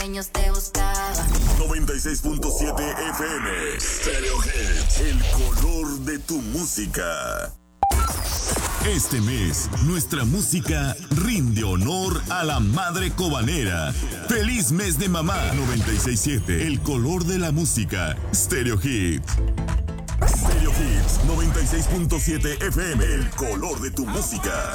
Te buscaba. 96.7 FM Stereo Hits, el color de tu música. Este mes, nuestra música rinde honor a la madre cobanera. ¡Feliz mes de mamá! 96.7, el color de la música. Stereo Hits. Stereo Hits, 96.7 FM, el color de tu música.